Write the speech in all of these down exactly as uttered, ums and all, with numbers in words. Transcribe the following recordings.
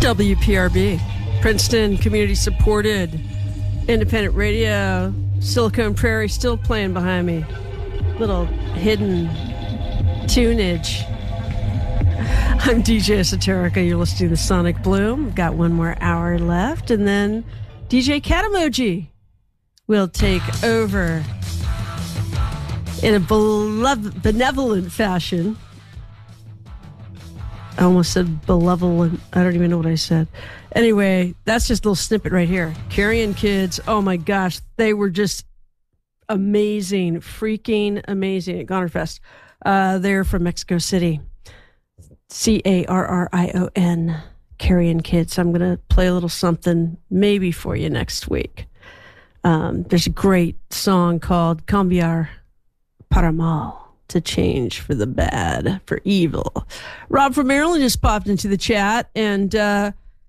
W P R B, Princeton community supported independent radio. Silicon Prairie still playing behind me. Little hidden tunage. I'm D J Esoterica. You're listening to Sonic Bloom. We've got one more hour left, and then D J Cat Emoji will take over in a benev- benevolent fashion. I almost said benevolent. I don't even know what I said. Anyway, that's just a little snippet right here. Carrion Kids, oh my gosh, they were just amazing, freaking amazing at Gonerfest. Uh, they're from Mexico City. C A R R I O N, Carrion Kids. I'm going to play a little something maybe for you next week. Um, there's a great song called Cambiar para Mal. To change for the bad, for evil. Rob from Maryland just popped into the chat, and uh,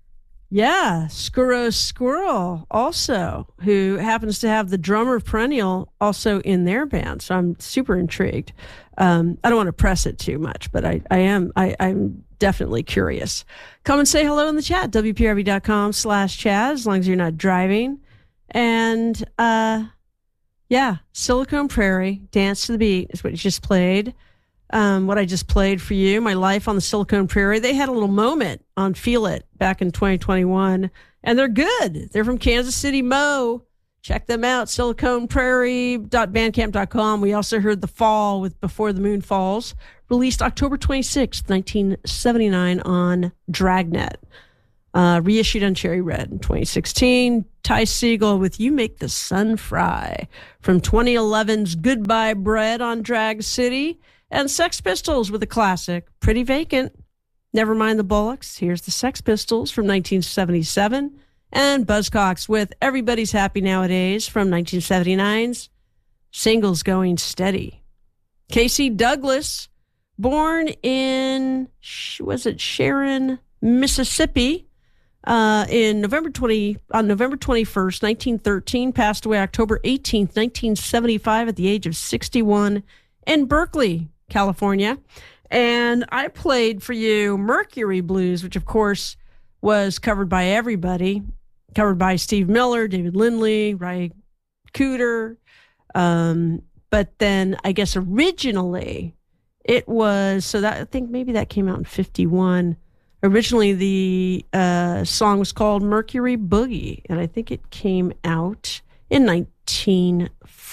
yeah, Skurro Squirrel also, who happens to have the drummer of Perennial also in their band. So I'm super intrigued. Um, I don't want to press it too much, but I, I am, I, I'm definitely curious. Come and say hello in the chat, W P R V dot com slash chat, as long as you're not driving. And, uh, yeah, Silicon Prairie, Dance to the Beat is what you just played. Um, what I just played for you, My Life on the Silicon Prairie. They had a little moment on Feel It back in twenty twenty-one, and they're good. They're from Kansas City, Mo. Check them out, silicon prairie dot bandcamp dot com. We also heard The Fall with Before the Moon Falls, released October twenty-sixth, nineteen seventy-nine on Dragnet. Uh, reissued on Cherry Red in twenty sixteen. Ty Segall with You Make the Sun Fry from twenty eleven's Goodbye Bread on Drag City. And Sex Pistols with a classic, Pretty Vacant. Never Mind the Bullocks. Here's the Sex Pistols from nineteen seventy-seven. And Buzzcocks with Everybody's Happy Nowadays from nineteen seventy-nine's Singles Going Steady. Casey Douglas, born in, was it Sharon, Mississippi, Uh, in November twentieth, on November twenty-first, nineteen thirteen, passed away October eighteenth, nineteen seventy-five, at the age of sixty-one in Berkeley, California. And I played for you Mercury Blues, which of course was covered by everybody, covered by Steve Miller, David Lindley, Ry Cooder. Um, but then I guess originally it was, so that I think maybe that came out in fifty-one. Originally, the uh, song was called Mercury Boogie, and I think it came out in nineteen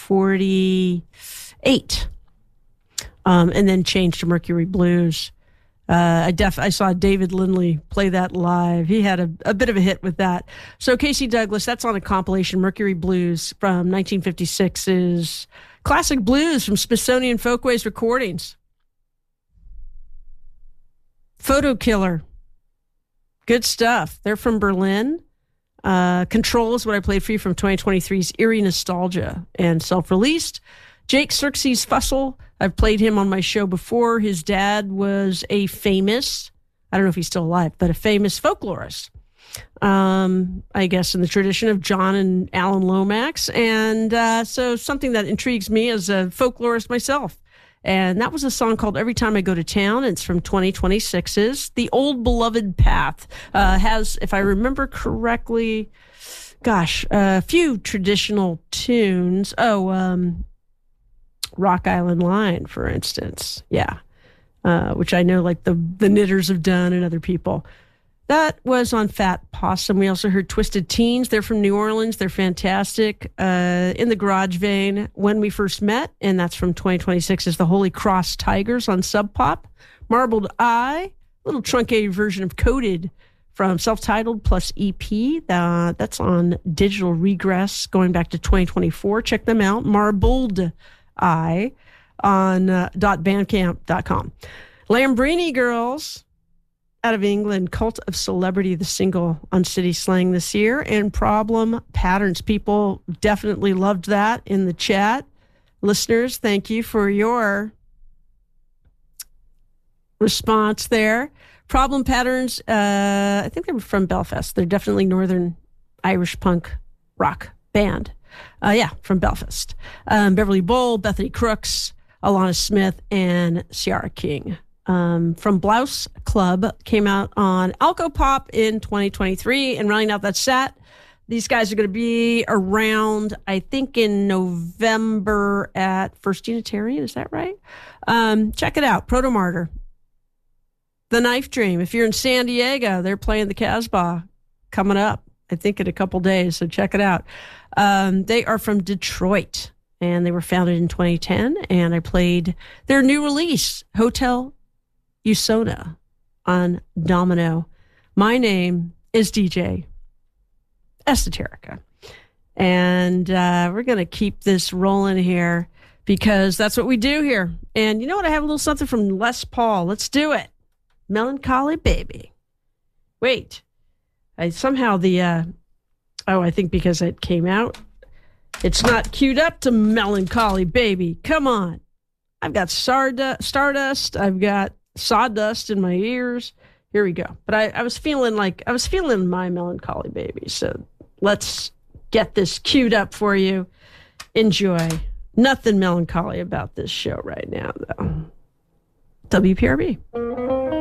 forty-eight, um, and then changed to Mercury Blues. Uh, I def I saw David Lindley play that live. He had a, a bit of a hit with that. So Casey Douglas, that's on a compilation, Mercury Blues from nineteen fifty-six's Classic Blues from Smithsonian Folkways Recordings. Photo Killer. Good stuff. They're from Berlin. Uh, Control is what I played for you from twenty twenty-three's Eerie Nostalgia and self-released. Jake Xerxes Fussell. I've played him on my show before. His dad was a famous, I don't know if he's still alive, but a famous folklorist. Um, I guess in the tradition of John and Alan Lomax. And uh, so something that intrigues me as a folklorist myself. And that was a song called Every Time I Go to Town. It's from twenty twenty-six's The Old Beloved Path. Uh, has, if I remember correctly, gosh, a few traditional tunes. Oh, um, Rock Island Line, for instance. Yeah. Uh, which I know like the, the Knitters have done and other people. That was on Fat Possum. We also heard Twisted Teens. They're from New Orleans. They're fantastic. Uh, in the Garage vein, When We First Met, and that's from twenty twenty-six, is the Holy Cross Tigers on Sub Pop. Marbled Eye, little truncated version of Coded from Self-Titled plus E P. Uh, that's on Digital Regress going back to twenty twenty-four. Check them out. Marbled Eye on uh, .bandcamp dot com. Lambrini Girls out of England, Cult of Celebrity, the single on City Slang this year, and Problem Patterns. People definitely loved that in the chat. Listeners, thank you for your response there. Problem Patterns, uh, I think they were from Belfast. They're definitely Northern Irish punk rock band. Uh, yeah, from Belfast. Um, Beverly Bull, Bethany Crooks, Alana Smith, and Ciara King um, from Blouse Club came out on Alco Pop in twenty twenty-three. And rounding out that set, these guys are going to be around, I think, in November at First Unitarian. Is that right? Um, check it out. Proto Martyr. The Knife Dream. If you're in San Diego, they're playing the Casbah coming up, I think, in a couple days. So check it out. Um, they are from Detroit, and they were founded in twenty ten. And I played their new release, Hotel Usona, on Domino. My name is D J Esoterica. And uh, we're going to keep this rolling here because that's what we do here. And you know what? I have a little something from Les Paul. Let's do it. Melancholy Baby. Wait. I somehow the, uh, oh, I think because it came out, it's not queued up to Melancholy Baby. Come on. I've got Sardu- Stardust. I've got Sawdust in my ears. Here we go. But I, I was feeling like, I was feeling my Melancholy Baby. So let's get this queued up for you. Enjoy. Nothing melancholy about this show right now, though. W P R B.